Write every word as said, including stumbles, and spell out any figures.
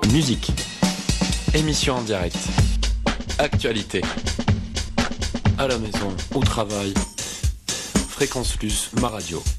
Musique, émission en direct, actualité, à la maison, au travail, Fréquence Plus, ma radio.